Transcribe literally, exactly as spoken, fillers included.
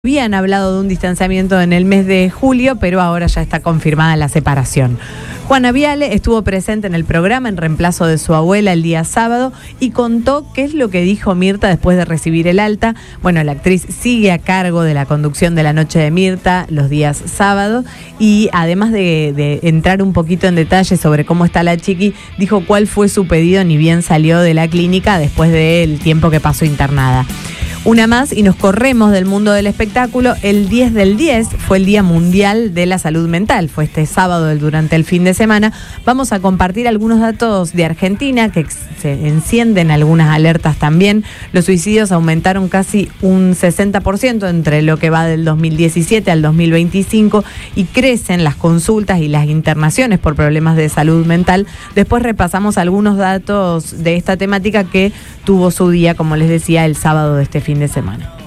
Habían hablado de un distanciamiento en el mes de julio, pero ahora ya está confirmada la separación. Juana Viale estuvo presente en el programa en reemplazo de su abuela el día sábado y contó qué es lo que dijo Mirta después de recibir el alta. Bueno, la actriz sigue a cargo de la conducción de La Noche de Mirta los días sábados y además de, de entrar un poquito en detalle sobre cómo está la chiqui, dijo cuál fue su pedido ni bien salió de la clínica después del tiempo que pasó internada. Una más y nos corremos del mundo del espectáculo. El diez del diez fue el Día Mundial de la Salud Mental. Fue este sábado durante el fin de semana. Vamos a compartir algunos datos de Argentina que se encienden algunas alertas también. Los suicidios aumentaron casi un sesenta por ciento entre lo que va del dos mil diecisiete al dos mil veinticinco y crecen las consultas y las internaciones por problemas de salud mental. Después repasamos algunos datos de esta temática que tuvo su día, como les decía, el sábado de este fin de semana.